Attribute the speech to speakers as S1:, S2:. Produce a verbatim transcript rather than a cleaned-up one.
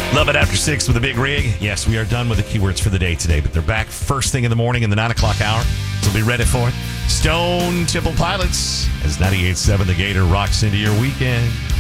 S1: Love it after six with a big rig. Yes, we are done with the keywords for the day today, but they're back first thing in the morning in the nine o'clock hour. So be ready for it. Stone Temple Pilots as ninety-eight point seven The Gator rocks into your weekend.